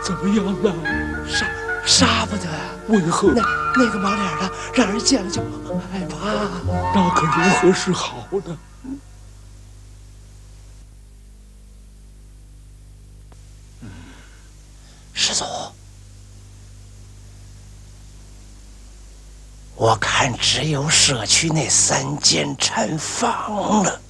怎么样了？ 杀不得。 为何？ 那个毛脸的，让人见了就害怕。 那可如何是好呢？ 师祖，我看只有舍去那3间禅房了。